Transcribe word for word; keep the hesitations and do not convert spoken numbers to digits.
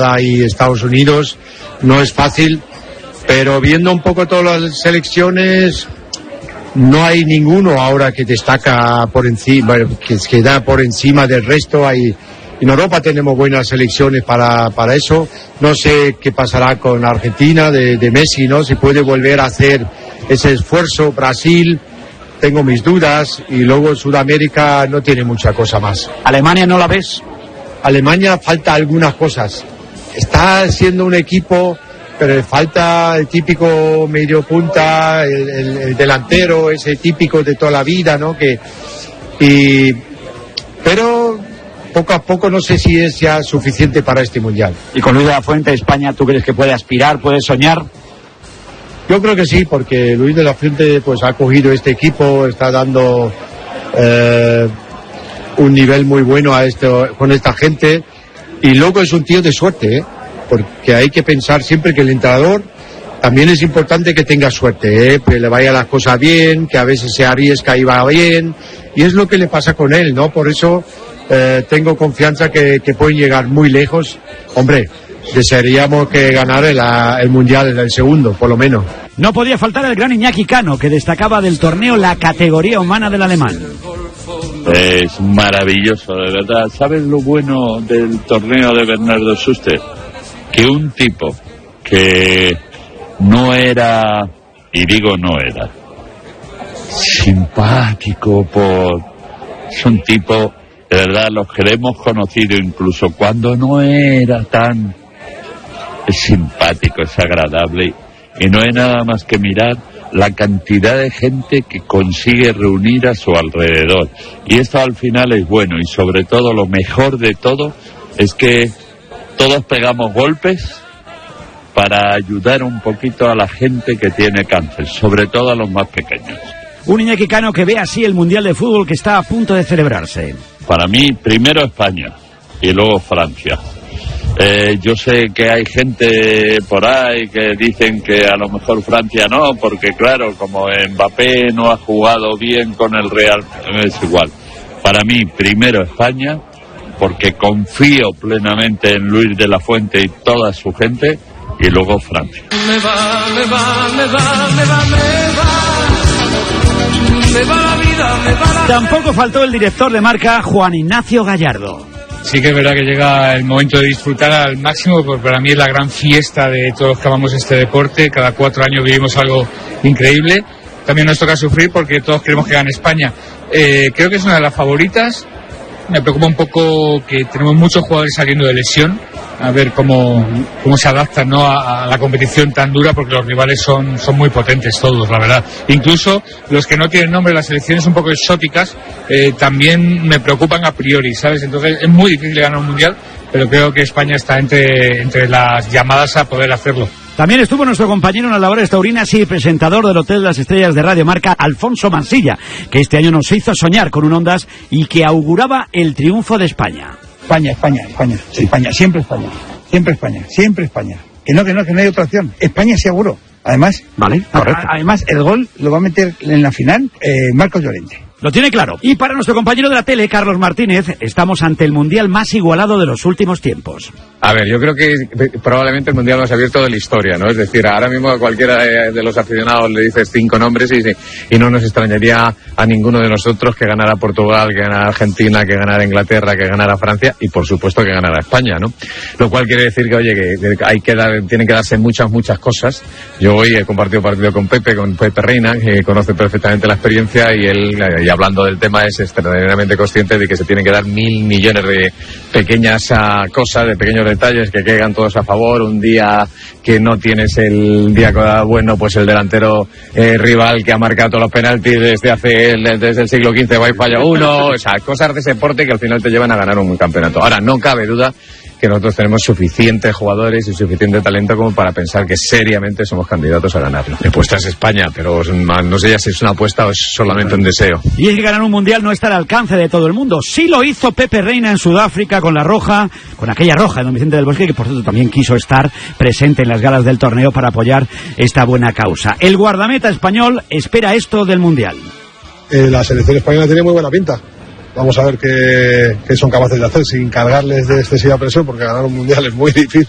Canadá y Estados Unidos, no es fácil, pero viendo un poco todas las selecciones, no hay ninguno ahora que destaca por encima, que queda por encima del resto. Hay, en Europa tenemos buenas selecciones para, para eso. No sé qué pasará con Argentina de, de Messi, ¿no? Si puede volver a hacer ese esfuerzo. Brasil, tengo mis dudas, y luego Sudamérica no tiene mucha cosa más. ¿Alemania no la ves? Alemania falta algunas cosas. Está siendo un equipo, pero le falta el típico medio punta, el, el, el delantero, ese típico de toda la vida, ¿no? Que, y, pero poco a poco no sé si es ya suficiente para este mundial. ¿Y con Luis de la Fuente, España, tú crees que puede aspirar, puede soñar? Yo creo que sí, porque Luis de la Fuente pues ha cogido este equipo, está dando eh, un nivel muy bueno a esto, con esta gente, y luego es un tío de suerte, ¿eh? Porque hay que pensar siempre que el entrenador también es importante que tenga suerte, ¿eh? Que le vaya las cosas bien, que a veces se arriesga y va bien, y es lo que le pasa con él, ¿no? Por eso eh, tengo confianza que, que pueden llegar muy lejos. Hombre, desearíamos que ganara el, el Mundial en el segundo, por lo menos. No podía faltar el gran Iñaki Cano, que destacaba del torneo la categoría humana del alemán. Es maravilloso, de verdad. ¿Sabes lo bueno del torneo de Bernardo Schuster? Que un tipo que no era, y digo no era, simpático, por es un tipo, de verdad, los que le hemos conocido incluso cuando no era tan, es simpático, es agradable, y no hay nada más que mirar la cantidad de gente que consigue reunir a su alrededor, y esto al final es bueno, y sobre todo lo mejor de todo es que todos pegamos golpes para ayudar un poquito a la gente que tiene cáncer, sobre todo a los más pequeños. Un Iñaki Cano que ve así el Mundial de Fútbol que está a punto de celebrarse. Para mí, primero España y luego Francia. Eh, yo sé que hay gente por ahí que dicen que a lo mejor Francia no, porque claro, como Mbappé no ha jugado bien con el Real, es igual. Para mí, primero España, porque confío plenamente en Luis de la Fuente y toda su gente, y luego Francia. Me va, me va, me va, me va, me va, me va la vida, me va la... Tampoco faltó el director de marca, Juan Ignacio Gallardo. Sí que es verdad que llega el momento de disfrutar al máximo, porque para mí es la gran fiesta de todos los que amamos este deporte. Cada cuatro años vivimos algo increíble. También nos toca sufrir porque todos queremos que gane España. Eh, creo que es una de las favoritas. Me preocupa un poco que tenemos muchos jugadores saliendo de lesión, a ver cómo, cómo se adaptan, ¿no?, a, a la competición tan dura, porque los rivales son, son muy potentes todos, la verdad. Incluso los que no tienen nombre, las selecciones un poco exóticas, eh, también me preocupan a priori, ¿sabes? Entonces es muy difícil ganar un mundial, pero creo que España está entre, entre las llamadas a poder hacerlo. También estuvo nuestro compañero en las labores taurinas y presentador del Hotel de las Estrellas de Radio Marca, Alfonso Mansilla, que este año nos hizo soñar con un Ondas y que auguraba el triunfo de España. España, España, España, sí. España, siempre España, siempre España, siempre España. Que no, que no, que no hay otra opción. España seguro. Además, vale, correcto. Además, el gol lo va a meter en la final eh, Marcos Llorente. Lo tiene claro. Y para nuestro compañero de la tele, Carlos Martínez, estamos ante el mundial más igualado de los últimos tiempos. A ver, yo creo que probablemente el mundial más abierto de la historia, ¿no? Es decir, ahora mismo a cualquiera de los aficionados le dices cinco nombres y, y no nos extrañaría a ninguno de nosotros que ganara Portugal, que ganara Argentina, que ganara Inglaterra, que ganara Francia y por supuesto que ganara España, ¿no? Lo cual quiere decir que, oye, que hay que dar, tienen que darse muchas, muchas cosas. Yo hoy he compartido partido con Pepe, con Pepe Reina, que conoce perfectamente la experiencia y él, y hablando del tema, es extraordinariamente consciente de que se tienen que dar mil millones de pequeñas uh, cosas, de pequeños detalles que caigan todos a favor. Un día que no tienes el día bueno, pues el delantero eh, rival que ha marcado todos los penaltis desde hace el, desde el siglo quince va y falla uno, o sea, cosas de ese deporte que al final te llevan a ganar un campeonato. Ahora, no cabe duda que nosotros tenemos suficientes jugadores y suficiente talento como para pensar que seriamente somos candidatos a ganarlo. Mi apuesta es España, pero no sé ya si es una apuesta o es solamente un deseo. Y es que ganar un mundial no está al alcance de todo el mundo. Sí lo hizo Pepe Reina en Sudáfrica con la roja, con aquella roja de don Vicente del Bosque, que por cierto también quiso estar presente en las galas del torneo para apoyar esta buena causa. El guardameta español espera esto del mundial. Eh, la selección española tiene muy buena pinta. Vamos a ver qué, qué son capaces de hacer sin cargarles de excesiva presión, porque ganar un mundial es muy difícil.